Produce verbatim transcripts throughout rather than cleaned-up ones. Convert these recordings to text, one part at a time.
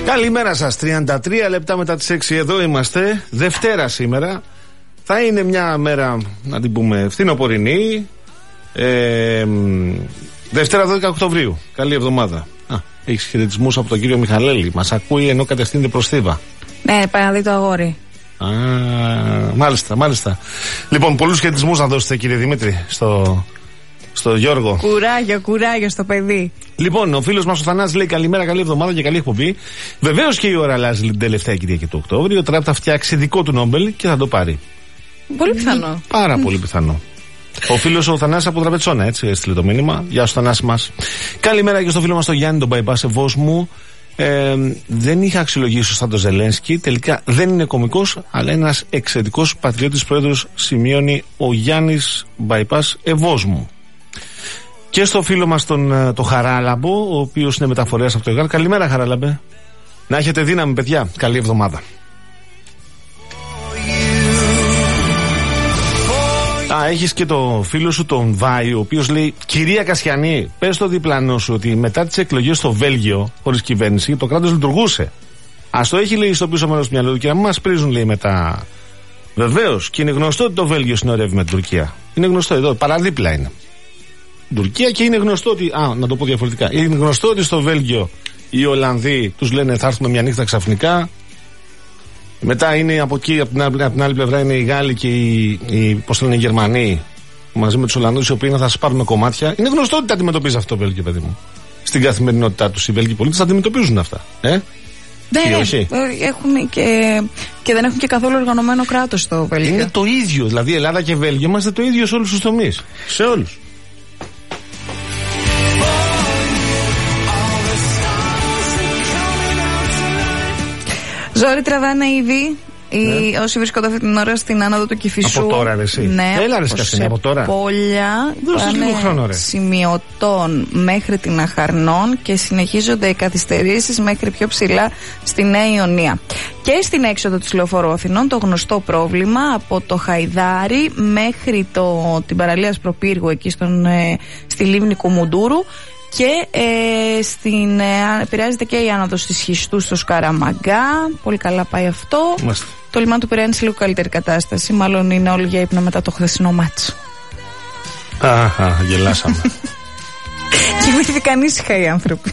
Καλημέρα σας, τριάντα τρία λεπτά μετά τις έξι εδώ είμαστε. Δευτέρα σήμερα. Θα είναι μια μέρα, να την πούμε, φθινοπορεινή. Ε, Δευτέρα δώδεκα Οκτωβρίου. Καλή εβδομάδα. Α, έχεις χαιρετισμούς από τον κύριο Μιχαλέλη. Μας ακούει ενώ κατευθύνεται προς Θήβα. Ναι, πάει να δει το αγόρι. Α, μάλιστα, μάλιστα. Λοιπόν, πολλούς χαιρετισμούς να δώσετε, κύριε Δημήτρη, στο, στο Γιώργο. Κουράγιο, κουράγιο στο παιδί. Λοιπόν, ο φίλος μας ο Θανάσης λέει καλημέρα, καλή εβδομάδα και καλή εκπομπή. Βεβαίως και η ώρα αλλάζει την τελευταία Κυριακή του Οκτώβρη. Ο Τραμπ θα φτιάξει δικό του Νόμπελ και θα το πάρει. Πολύ πιθανό. Πάρα πολύ πιθανό. Ο φίλος ο Θανάσης από Τραπετσόνα, έτσι έστειλε το μήνυμα. Γεια σου, Θανάση μας. Καλημέρα και στο φίλο μας τον Γιάννη, τον bypass Ευόσμου. Ε, δεν είχα αξιολογήσει σωστά τον Ζελένσκι. Τελικά δεν είναι κωμικός, αλλά ένας εξαιρετικός πατριώτης πρόεδρος, σημειώνει ο Γιάννης bypass Ευόσμου. Και στο φίλο μας τον το Χαράλαμπο, ο οποίος είναι μεταφορέας από το ΕΓΑΡ. Καλημέρα, Χαράλαμπε. Να έχετε δύναμη, παιδιά. Καλή εβδομάδα. Α, έχεις και το φίλο σου τον Βάη, ο οποίος λέει: Κυρία Κασιανή, πες στο διπλανό σου ότι μετά τις εκλογές στο Βέλγιο, χωρίς κυβέρνηση, το κράτος λειτουργούσε. Ας το έχει, λέει, στο πίσω μέρος του μυαλού του και να μην μας πρίζουν, λέει, μετά. Βεβαίως, και είναι γνωστό ότι το Βέλγιο συνορεύει με την Τουρκία. Είναι γνωστό εδώ, παραδίπλα είναι. Τουρκία και είναι γνωστό ότι. Α, να το πω διαφορετικά. Είναι γνωστό ότι στο Βέλγιο οι Ολλανδοί τους λένε θα έρθουμε μια νύχτα ξαφνικά. Μετά είναι από εκεί, από την άλλη, από την άλλη πλευρά είναι οι Γάλλοι και οι, οι, πώς το λένε, οι Γερμανοί μαζί με τους Ολλανδούς, οι οποίοι θα σας πάρουν κομμάτια. Είναι γνωστό ότι τα αντιμετωπίζει αυτό το Βέλγιο, παιδί μου. Στην καθημερινότητά τους οι Βέλγοι πολίτες τα αντιμετωπίζουν αυτά. Ε? Ναι, όχι. Έχουν και, και δεν έχουν και καθόλου οργανωμένο κράτος στο Βέλγιο. Είναι το ίδιο. Δηλαδή, Ελλάδα και Βέλγιο είμαστε το ίδιο σε όλους τους τομείς. Σε όλους. Ζόρι τραβάνε ήδη. Ναι. Όσοι βρίσκονται αυτή την ώρα στην άνοδο του Κηφισού. Από τώρα, ρε, εσύ. Ναι, έλα, ρε, σκαφτεί, από τώρα. Πόλια πάνε σημειωτών μέχρι την Αχαρνών και συνεχίζονται οι καθυστερήσεις μέχρι πιο ψηλά στη Νέα Ιωνία. Και στην έξοδο της Λεωφόρου Αθηνών το γνωστό πρόβλημα από το Χαϊδάρι μέχρι το, την παραλία Σπροπύργου εκεί στον, ε, στη λίμνη Κουμουντούρου. Και ε, στην, ε, επηρεάζεται και η άνοδος της Χιστού στο Σκαραμαγκά. Πολύ καλά πάει αυτό. Μάλιστα. Το λιμάνι του Πειραιά είναι σε λίγο καλύτερη κατάσταση. Μάλλον είναι όλοι για ύπνο μετά το χθεσινό μάτς. Αχα, γελάσαμε. Κοιμήθηκαν ήσυχα οι άνθρωποι.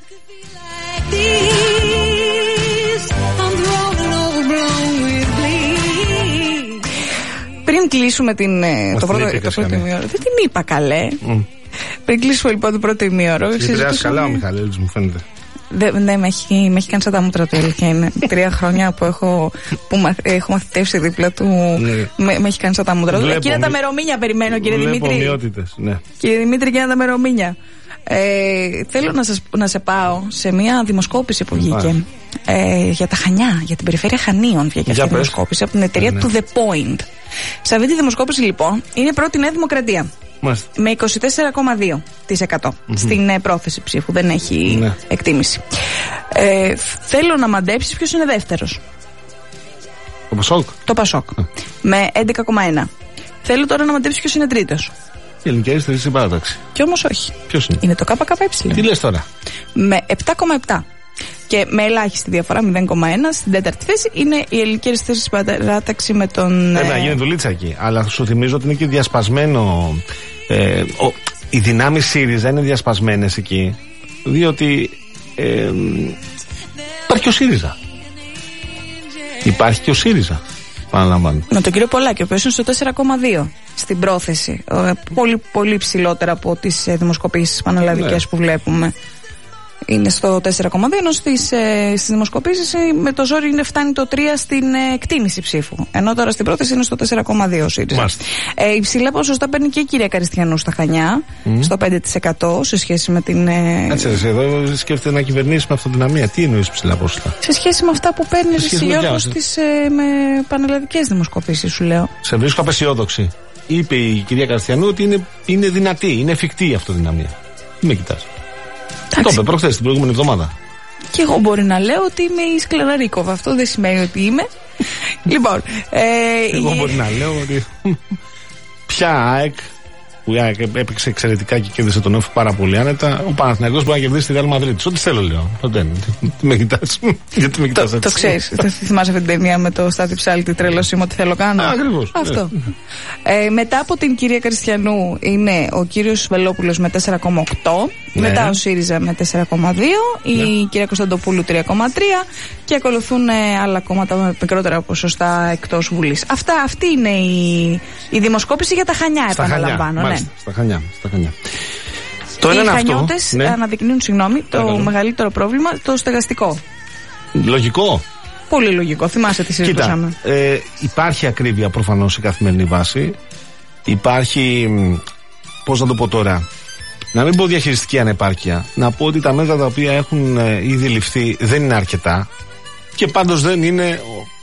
Πριν κλείσουμε την, το πρώτο, το πρώτο ημίωρο. Δεν την είπα καλέ. Mm. Πριν κλείσουμε λοιπόν το πρώτο ημίωρο. Συζητούσαμε... καλά ο Μιχαλέλης, μου φαίνεται. Δεν ναι, με έχει, με έχει κάνει σαν τα μούτρα του, αλήθεια είναι. Τρία χρόνια που έχω, που μαθ, έχω μαθητεύσει δίπλα του, ναι. με, με έχει κάνει σαν τα μούτρα του. Εκείνα τα μερομήνια περιμένω, κύριε Δημήτρη. Ομοιότητες, ναι. Κύριε Δημήτρη, εκείνα τα μερομήνια. Ε, θέλω να, σας, να σε πάω σε μια δημοσκόπηση που βγήκε ε, για τα Χανιά, για την περιφέρεια Χανίων. Βγήκε αυτή η δημοσκόπηση από την εταιρεία ναι. του The Point. Σε αυτή τη δημοσκόπηση λοιπόν είναι πρώτη Νέα Δημοκρατία. Μάλιστα. Με είκοσι τέσσερα κόμμα δύο τοις εκατό mm-hmm. στην ε, πρόθεση ψήφου. Δεν έχει ναι. εκτίμηση. Ε, θέλω να μαντέψεις ποιος είναι δεύτερος. Το Πασόκ. Το Πασόκ. Mm. Με έντεκα κόμμα ένα. Θέλω τώρα να μαντέψεις ποιος είναι τρίτος. Η Ελληνική Αριστερή Συμπαράταξη. Κι όμως όχι. Ποιος είναι? Είναι το ΚΚΕ. Τι λες τώρα? Με επτά κόμμα επτά. Και με ελάχιστη διαφορά μηδέν κόμμα ένα στην τέταρτη θέση είναι η Ελληνική Αριστερή Συμπαράταξη με τον. Βέβαια, ε... γίνει δουλίτσα εκεί. Αλλά σου θυμίζω ότι είναι και διασπασμένο. Ε, ο, οι δυνάμεις ΣΥΡΙΖΑ είναι διασπασμένες εκεί. Διότι ε, υπάρχει και ο ΣΥΡΙΖΑ. Υπάρχει και ο ΣΥΡΙΖΑ. Παραλαμβάνω. Με τον κύριο Πολάκη, ο οποίος είναι στο τέσσερα κόμμα δύο στην πρόθεση. Ε, πολύ, πολύ ψηλότερα από τις ε, δημοσκοπήσεις πανελλαδικές ναι. που βλέπουμε. Είναι στο τέσσερα κόμμα δύο, ενώ στις, ε, στις δημοσκοπήσεις ε, με το ζόρι είναι, φτάνει το τρία στην ε, εκτίμηση ψήφου. Ενώ τώρα στην πρόταση είναι στο τέσσερα κόμμα δύο ο ΣΥΡΙΖΑ. Ε, υψηλά ποσοστά παίρνει και η κυρία Καριστιανού στα Χανιά, mm. στο πέντε τοις εκατό σε σχέση με την. Ε... Κάτσε, εδώ σκέφτεται να κυβερνήσει με αυτοδυναμία. Τι εννοείς ψηλά ποσοστά? Σε σχέση με αυτά που παίρνει η Γιώργο στις ε, με πανελλαδικές δημοσκοπήσεις, σου λέω. Σε βρίσκω απεσιόδοξη. Είπε η κυρία Καριστιανού ότι είναι, είναι δυνατή, είναι εφικτή η αυτοδυναμία. Τι με κοιτάς? Το είπε προχθές την προηγούμενη εβδομάδα. Και εγώ μπορεί να λέω ότι είμαι η Σκλεραρίκοβα. Αυτό δεν σημαίνει ότι είμαι. Λοιπόν. Ε, εγώ μπορεί να λέω ότι. Ποια ΑΕΚ που έπαιξε εξαιρετικά και κέρδισε τον Όφη πάρα πολύ άνετα, ο Παναθηναϊκός μπορεί να κερδίσει τη Real Madrid. Ό,τι θέλω, λέω. Δεν. Τι με κοιτάς. Γιατί με κοιτάς. Το ξέρεις. Θυμάσαι αυτή την ταινία με το Στάθη Ψάλτη, τρελός είμαι, ό,τι θέλω κάνω. Ακριβώς. Αυτό. Ε, μετά από την κυρία Κριστιανού είναι ο κύριος Βελόπουλος με τέσσερα κόμμα οκτώ. Ναι. Μετά ο ΣΥΡΙΖΑ με τέσσερα κόμμα δύο. Ναι. Η κυρία Κωνσταντοπούλου τρία κόμμα τρία. Και ακολουθούν ε, άλλα κόμματα με μικρότερα ποσοστά εκτός Βουλής. Αυτά, αυτή είναι η, η δημοσκόπηση για τα Χανιά, επαναλαμβάνω. Ναι. Στα Χανιά. Στα Χανιά. Το οι Χανιώτες ναι. αναδεικνύουν, συγγνώμη, το Παρακαλώ. μεγαλύτερο πρόβλημα, το στεγαστικό. Λογικό. Πολύ λογικό. Θυμάσαι τι συζητούσαμε. Κοίτα, ε, υπάρχει ακρίβεια προφανώς σε καθημερινή βάση. Υπάρχει, πώς να το πω τώρα, να μην πω διαχειριστική ανεπάρκεια. Να πω ότι τα μέτρα τα οποία έχουν ε, ήδη ληφθεί δεν είναι αρκετά. Και πάντως δεν είναι...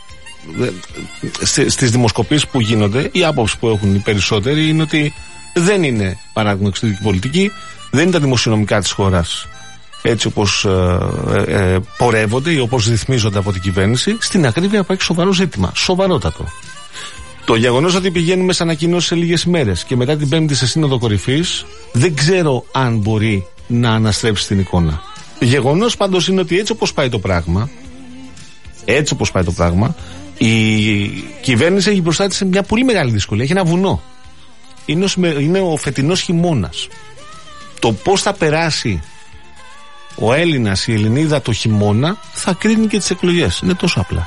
Στις δημοσκοπήσεις που γίνονται, η άποψη που έχουν οι περισσότεροι είναι ότι δεν είναι παράδειγμα εξωτερική πολιτική, δεν είναι τα δημοσιονομικά της χώρας έτσι όπως ε, ε, πορεύονται ή όπως ρυθμίζονται από την κυβέρνηση. Στην ακρίβεια υπάρχει σοβαρό ζήτημα, σοβαρότατο. Το γεγονός ότι πηγαίνουμε σε ανακοινώσεις σε λίγες ημέρες και μετά την Πέμπτη σε σύνοδο κορυφής, δεν ξέρω αν μπορεί να αναστρέψει την εικόνα. Γεγονός πάντως είναι ότι έτσι όπως πάει το πράγμα, έτσι όπως πάει το πράγμα, η κυβέρνηση έχει μπροστά της μια πολύ μεγάλη δυσκολία. Έχει ένα βουνό. Είναι ο, είναι ο φετινός χειμώνας. Το πώς θα περάσει ο Έλληνας, η Ελληνίδα το χειμώνα θα κρίνει και τις εκλογές. Είναι τόσο απλά.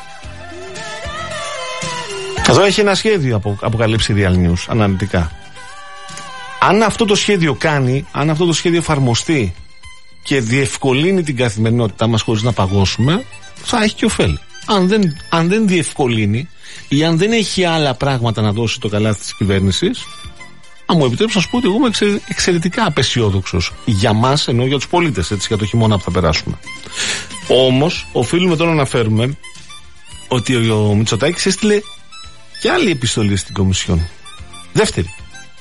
Εδώ έχει ένα σχέδιο απο, αποκαλύψει Real News αναλυτικά. Αν αυτό το σχέδιο κάνει, αν αυτό το σχέδιο εφαρμοστεί και διευκολύνει την καθημερινότητά μας χωρίς να παγώσουμε, θα έχει και ωφέλη. Αν δεν, αν δεν διευκολύνει ή αν δεν έχει άλλα πράγματα να δώσει το καλάθι της κυβέρνησης, αν μου επιτρέψω να σου πω ότι εγώ είμαι εξαιρε, εξαιρετικά απαισιόδοξος για μας, ενώ για τους πολίτες, έτσι, για το χειμώνα που θα περάσουμε. Όμως, οφείλουμε τώρα να αναφέρουμε ότι ο Μητσοτάκης έστειλε και άλλη επιστολή στην Κομισιόν. Δεύτερη.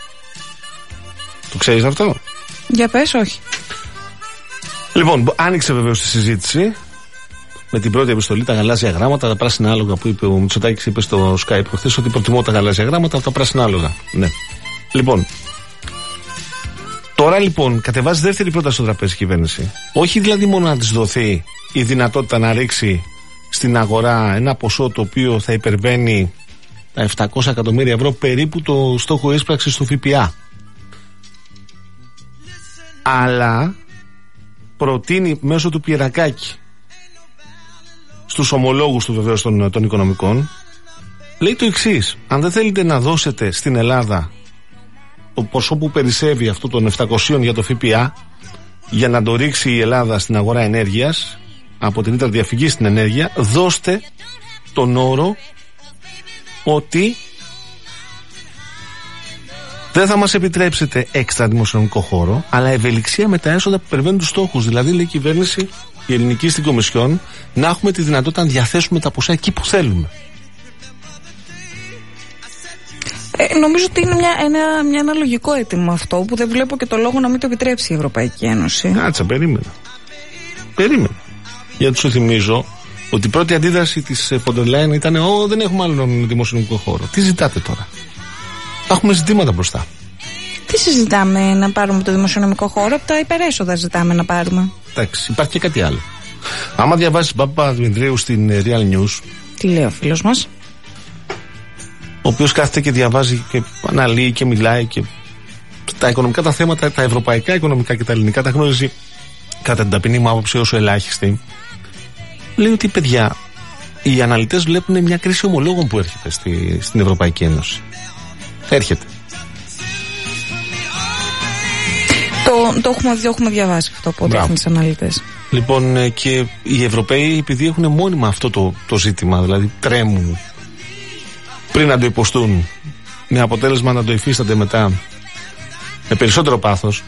Το ξέρεις αυτό? Για πες, όχι. Λοιπόν, άνοιξε βεβαίως τη συζήτηση με την πρώτη επιστολή, τα γαλάζια γράμματα, τα πράσινα άλογα που είπε ο Μητσοτάκης, είπε στο Skype χθες ότι προτιμώ τα γαλάζια γράμματα από τα πράσινα άλογα. Ναι. Λοιπόν, τώρα λοιπόν κατεβάζει δεύτερη πρόταση στο τραπέζι η κυβέρνηση. Όχι δηλαδή μόνο να της δοθεί η δυνατότητα να ρίξει στην αγορά ένα ποσό το οποίο θα υπερβαίνει τα επτακόσια εκατομμύρια ευρώ, περίπου το στόχο ίσπραξης του ΦΠΑ. Αλλά προτείνει μέσω του Πιερακάκη στους ομολόγους του βεβαίως των, των οικονομικών, λέει το εξής: αν δεν θέλετε να δώσετε στην Ελλάδα το ποσό που περισσεύει αυτό των επτακόσια για το ΦΠΑ για να το ρίξει η Ελλάδα στην αγορά ενέργειας από την ρήτρα διαφυγή στην ενέργεια, δώστε τον όρο ότι δεν θα μας επιτρέψετε έξτρα δημοσιονομικό χώρο, αλλά ευελιξία με τα έσοδα που υπερβαίνουν τους στόχους. Δηλαδή, λέει η κυβέρνηση, η ελληνική στην Κομισιόν, να έχουμε τη δυνατότητα να διαθέσουμε τα ποσά εκεί που θέλουμε. Ε, νομίζω ότι είναι μια, ένα, μια ένα λογικό αίτημα αυτό, που δεν βλέπω και το λόγο να μην το επιτρέψει η Ευρωπαϊκή Ένωση. Κάτσα, περίμενα. Περίμενα. Γιατί σου θυμίζω ότι η πρώτη αντίδραση της Φοντερ Λάιεν ήταν: Ω, δεν έχουμε άλλον δημοσιονομικό χώρο. Τι ζητάτε τώρα? Έχουμε ζητήματα μπροστά. Τι συζητάμε να πάρουμε το δημοσιονομικό χώρο? Από τα υπερέσοδα ζητάμε να πάρουμε. Εντάξει, υπάρχει και κάτι άλλο. Άμα διαβάσεις Παπα Δημητρίου στην Real News. Τι λέει ο φίλος μας? Ο οποίος κάθεται και διαβάζει και αναλύει και μιλάει και τα οικονομικά τα θέματα, τα ευρωπαϊκά οικονομικά και τα ελληνικά τα γνωρίζει κατά την ταπεινή μου άποψη όσο ελάχιστη. Λέει ότι, παιδιά, οι αναλυτές βλέπουν μια κρίση ομολόγων που έρχεται στη, στην Ευρωπαϊκή Ένωση. Έρχεται. Το, το, έχουμε, το έχουμε διαβάσει αυτό από διεθνείς αναλυτές. Λοιπόν, και οι Ευρωπαίοι, επειδή έχουν μόνιμα αυτό το, το ζήτημα, δηλαδή τρέμουν πριν να το υποστούν, με αποτέλεσμα να το υφίστανται μετά με περισσότερο πάθος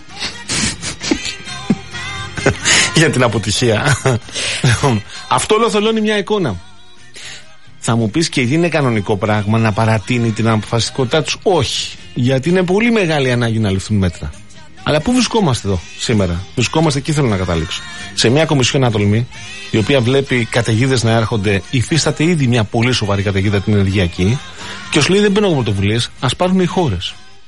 για την αποτυχία. Αυτό όλο θολώνει μια εικόνα. Θα μου πεις, και είναι κανονικό πράγμα να παρατείνει την αποφασιστικότητά τους? Όχι, γιατί είναι πολύ μεγάλη ανάγκη να ληφθούν μέτρα. Αλλά πού βρισκόμαστε εδώ σήμερα? Βρισκόμαστε, εκεί θέλω να καταλήξω, σε μια κομισιόν άτολμη, η οποία βλέπει καταιγίδες να έρχονται. Υφίσταται ήδη μια πολύ σοβαρή καταιγίδα την ενεργειακή, και σου λέει: δεν παίρνω εγώ πρωτοβουλίες, ας πάρουν οι χώρες.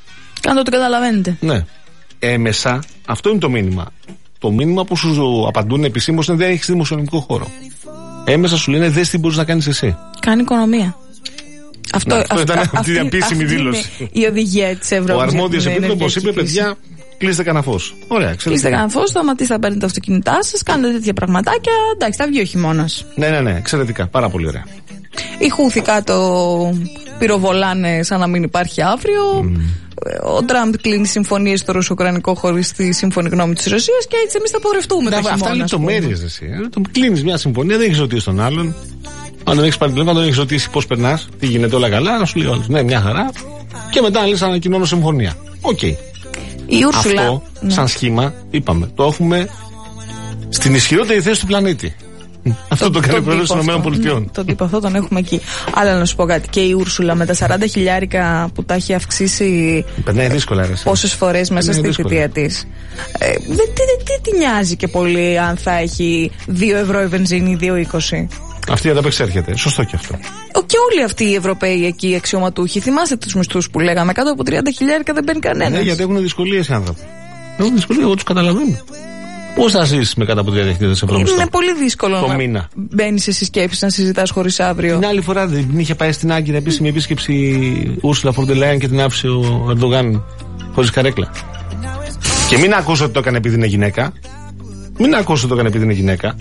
Κάντε ό,τι καταλαβαίνετε. Ναι. Έμεσα, αυτό είναι το μήνυμα. Το μήνυμα που σου απαντούν επισήμως είναι δεν έχεις δημοσιονομικό χώρο. Έμεσα σου λένε δες τι μπορείς να κάνεις εσύ. Κάνει οικονομία. Αυτό, να, αυτό αυτό ήταν αυτή, την επίσημη αυτή δήλωση. Η οδηγία της Ευρώπης. Ο αρμόδιος επίτροπος είπε: παιδιά, κλείστε κανένα φως. Ωραία, κλείστε κανένα φως, σταματήστε να παίρνετε τα αυτοκίνητά σας, κάνετε τέτοια πραγματάκια. Εντάξει, θα βγει ο χειμώνας. Ναι, ναι, ναι, εξαιρετικά. Πάρα πολύ ωραία. Οι Χούθη κάτω πυροβολάνε σαν να μην υπάρχει αύριο. Mm. Ο Τραμπ κλείνει συμφωνίες στο ρωσο-ουκρανικό χωρίς τη σύμφωνη γνώμη της Ρωσίας και έτσι εμείς θα πορευτούμε. Ναι, αυτά είναι λεπτομέρειες εσύ. Κλείνεις μια συμφωνία, δεν έχεις ρωτήσει τον άλλον. Αν δεν έχεις πάρει τηλέφωνο, δεν έχεις ρωτήσει πώς περνάς, τι γίνεται, όλα καλά, να σου λέει όλος. Ναι, μια χαρά. Και μετά λες ανακοινώνω συμφωνία. Οκ. Okay. Ούρσουλα, αυτό, ναι. Σαν σχήμα, είπαμε, το έχουμε στην ισχυρότερη θέση του πλανήτη. Αυτό το κάνει ο πρόεδρος των ΗΠΑ. Ναι, τον τύπο αυτό τον έχουμε εκεί. Αλλά να σου πω κάτι. Και η Ούρσουλα με τα σαράντα χιλιάρικα που τα έχει αυξήσει. Περνάει δύσκολα, ρε. Πόσες φορές μέσα στη θητεία της. Ε, δεν τη νοιάζει και πολύ αν θα έχει δύο ευρώ η βενζίνη ή δύο είκοσι. Αυτή ανταπεξέρχεται. Σωστό και αυτό. Και όλοι αυτοί οι Ευρωπαίοι εκεί οι αξιωματούχοι, θυμάστε τους μισθούς που λέγαμε, κάτω από τριάντα χιλιάρικα δεν μπαίνει κανένας. Ναι, γιατί έχουν δυσκολίες οι άνθρωποι. Έχουν δυσκολίες, εγώ τους καταλαβαίνω. Πώς θα ζήσεις με κάτω από τριάντα χιλιάδες ευρώ μισθό? Είναι πολύ δύσκολο το να μήνα. Μπαίνεις σε σκέψεις να συζητάς χωρίς αύριο. Την άλλη φορά δεν είχε πάει στην Άγκυρα επίσημη επίσκεψη η Ούρσουλα φον ντερ Λάιεν και την άφησε ο Ερντογάν χωρίς καρέκλα. Και μην ακούσω ότι το έκανε επειδή είναι γυναίκα. Μην ακούσω ότι το έκανε επειδή είναι γυναίκα.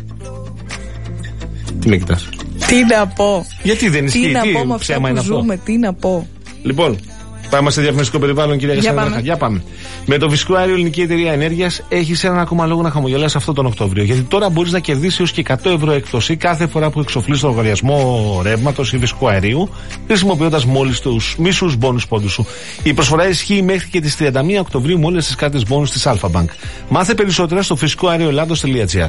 Τι με κοιτάς? Τι να πω. Γιατί δεν ισχύει? Τι να πω με αυτά που ζούμε, τι να πω. Λοιπόν, πάμε σε διαφημιστικό περιβάλλον, κυρία Κασάνδρα. Για πάμε. Με το φυσικό αέριο Ελληνική Εταιρεία Ενέργειας έχεις έναν ακόμα λόγο να χαμογελάσεις αυτό τον Οκτώβριο. Γιατί τώρα μπορείς να κερδίσεις έως και εκατό ευρώ έκπτωση κάθε φορά που εξοφλείς το λογαριασμό ρεύματος ή φυσικού αερίου, χρησιμοποιώντας μόλις τους μίσους μπόνους πόντους σου. Η προσφορά ισχύει μέχρι και τις τριάντα μία Οκτωβρίου με όλες τις κάρτες μπόνους της Alpha Bank. Μάθε περισσότερα στο φυσικό αέριο ελλάδος τελεία τζι άρ.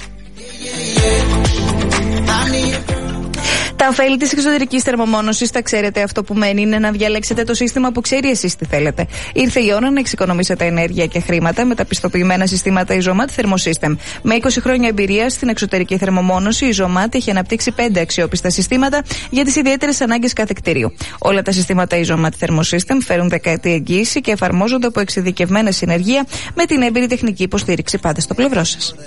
Τα ωφέλη της εξωτερικής θερμομόνωσης, τα ξέρετε, αυτό που μένει είναι να διαλέξετε το σύστημα που ξέρει εσείς τι θέλετε. Ήρθε η ώρα να εξοικονομήσετε ενέργεια και χρήματα με τα πιστοποιημένα συστήματα Isomat Thermosystem. Με είκοσι χρόνια εμπειρία στην εξωτερική θερμομόνωση, η Isomat έχει αναπτύξει πέντε αξιόπιστα συστήματα για τις ιδιαίτερες ανάγκες κάθε κτίριου. Όλα τα συστήματα Isomat Thermosystem φέρουν δεκαετή εγγύηση και εφαρμόζονται από εξειδικευμένα συνεργεία με την έμπειρη τεχνική υποστήριξη πάντα στο πλευρό σας.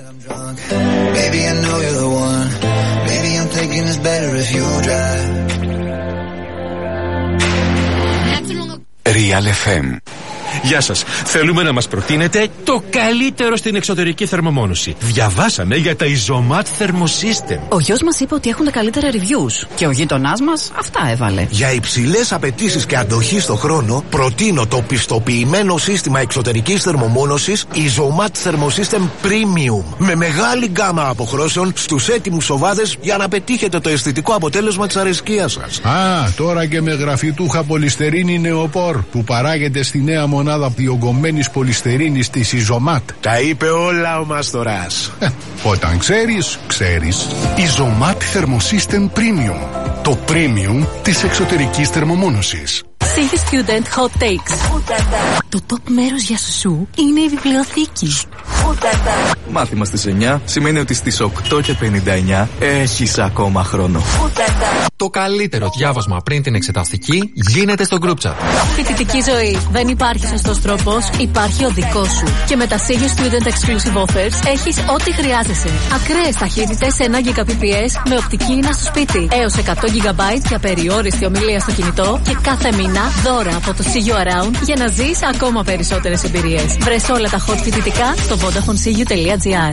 Real εφ εμ. Γεια σας. Θέλουμε να μας προτείνετε το καλύτερο στην εξωτερική θερμομόνωση. Διαβάσαμε για τα Isomat Thermosystem. Ο γιος μας είπε ότι έχουν τα καλύτερα reviews. Και ο γείτονάς μας αυτά έβαλε. Για υψηλές απαιτήσεις και αντοχή στο χρόνο, προτείνω το πιστοποιημένο σύστημα εξωτερικής θερμομόνωσης Isomat Thermosystem Premium. Με μεγάλη γκάμα αποχρώσεων στους έτοιμους οβάδες για να πετύχετε το αισθητικό αποτέλεσμα της αρεσκίας σας. Α, τώρα και με γραφιτούχα πολυστερίνη νεοπόρ που παράγεται στη νέα μονάδα διογκωμένης πολυστερίνης της Isomat. Τα είπε όλα ο Μαστοράς. Ε, όταν ξέρεις, ξέρεις. Isomat Thermosystem Premium. Το premium της εξωτερικής θερμομόνωσης. City Student Hot Takes. Το top μέρος για σου είναι η βιβλιοθήκη. Μάθημα στις εννιά σημαίνει ότι στις οκτώ και πενήντα εννιά έχεις ακόμα χρόνο. Το καλύτερο διάβασμα πριν την εξεταστική γίνεται στο group chat. Φοιτητική ζωή. Δεν υπάρχει σωστός τρόπος, υπάρχει ο δικός σου. Και με τα Senior Student Exclusive Offers έχεις ό,τι χρειάζεσαι. Ακραίες ταχύτητες ένα Gbps με οπτική ίνα στο σπίτι. Έως εκατό τζι μπι για περιόριστη ομιλία στο κινητό και κάθε μήνα δώρα από το See You Around για να ζεις ακόμα περισσότερες εμπειρίες. Βρες όλα τα hot φοιτητικά στο vodafone c u τελεία g r.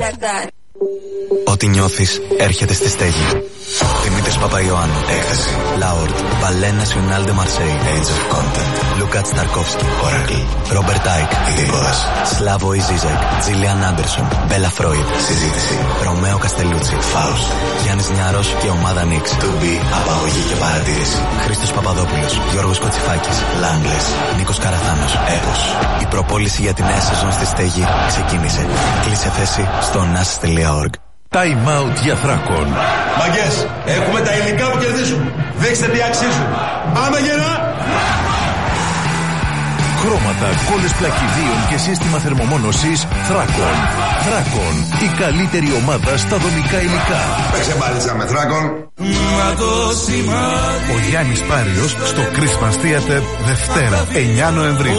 Ό,τι νιώθεις έρχεται στη στέγη. Δημήτρης Παπαϊωάννου, έκθεση. Λάουρτ, Ballet National de Marseille, Age of Content. Λουκάτ Σταρκόφσκι, Oracle. Ρόμπερτ Άικ, Ειδικός. Σλάβο Ιζίζεκ, Τζίλιαν Άντερσον, Μπέλα Φρόιντ, Συζήτηση. Ρωμαίο Καστελούτσι, Φάουστ. Γιάννης Νιάρος και ομάδα Νίξ, To Be, Απαγωγή και Παρατήρηση. Χρήστος Παπαδόπουλος, Γιώργος Κοτσιφάκης, Λάγκλες. Νίκος Καραθάνος, Έπος. Η προπόληση για τη νέα σεζόν στη στέγη ξεκίνησε. Κλείσε θέση στο nasis τελεία org. Time out για Θράκων. Μαγκές, έχουμε τα υλικά που κερδίζουν. Δείξτε τι αξίζουν. Πάμε γερά! χρώματα, κόλλες πλακιδίων και σύστημα θερμομόνωσης Θράκον. Θράκον, η καλύτερη ομάδα στα δομικά υλικά. Παίξε μπάλιτσα με Θράκον. Ο Γιάννης Πάριος στο Christmas Theater Δευτέρα, εννιά Νοεμβρίου.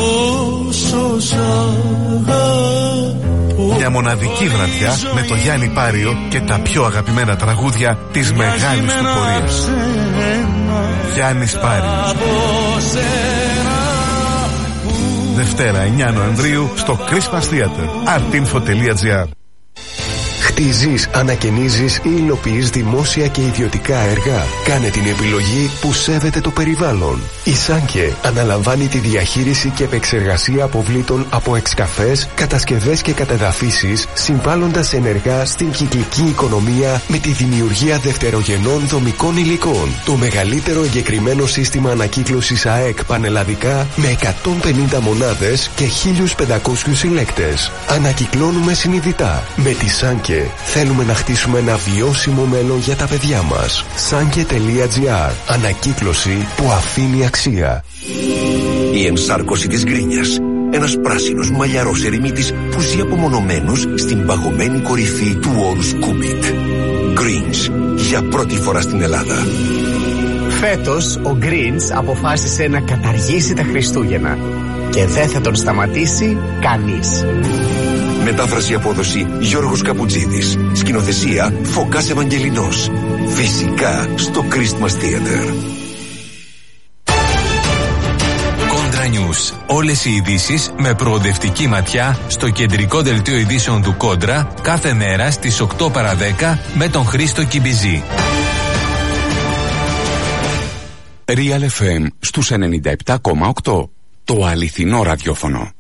Μια μοναδική βραδιά με το Γιάννη Πάριο και τα πιο αγαπημένα τραγούδια της μεγάλης του πορείας. Γιάννης Πάριος. Δευτέρα εννιά Νοεμβρίου στο Christmas Theater. artinfo τελεία gr. Χτίζεις, ανακαινίζεις ή υλοποιείς δημόσια και ιδιωτικά έργα. Κάνε την επιλογή που σέβεται το περιβάλλον. Η Σάνκε αναλαμβάνει τη διαχείριση και επεξεργασία αποβλήτων από εξκαφές, κατασκευές και κατεδαφίσεις, συμβάλλοντας ενεργά στην κυκλική οικονομία με τη δημιουργία δευτερογενών δομικών υλικών. Το μεγαλύτερο εγκεκριμένο σύστημα ανακύκλωσης ΑΕΚ πανελλαδικά με εκατόν πενήντα μονάδες και χίλιους πεντακόσιους συλλέκτες. Ανακυκλώνουμε συνειδητά. Με τη Σάνκε θέλουμε να χτίσουμε ένα βιώσιμο μέλλον για τα παιδιά μας. Σάνκε τελεία gr. Ανακύκλωση που αφήνει αξία. Η ενσάρκωση της γκρίνιας. Ένας πράσινος μαλλιαρός ερημίτης που ζει απομονωμένος στην παγωμένη κορυφή του όρους Κούμπιτ. Greens. Για πρώτη φορά στην Ελλάδα. Φέτος ο Greens αποφάσισε να καταργήσει τα Χριστούγεννα. Και δεν θα τον σταματήσει κανείς. Μετάφραση απόδοση Γιώργος Καπουτζίδης. Σκηνοθεσία Φωκάς Ευαγγελινός. Φυσικά στο Christmas Theater. Κόντρα News. Όλες οι ειδήσεις με προοδευτική ματιά στο κεντρικό δελτίο ειδήσεων του Κόντρα κάθε μέρα στις οκτώ παρά δέκα με τον Χρήστο Κιμπιζή. Real εφ εμ στους ενενήντα επτά κόμμα οκτώ. Το αληθινό ραδιόφωνο.